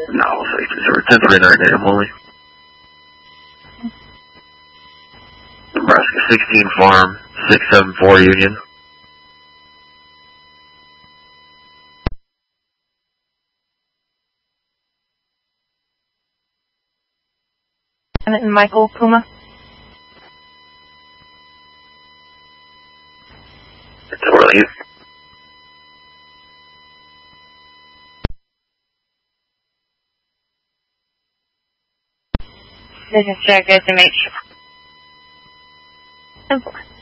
No, 1039 Emily. Nebraska 16 Farm, 674 Union. And Michael Puma. It's early. This is Jack, good to make sure. 10-4.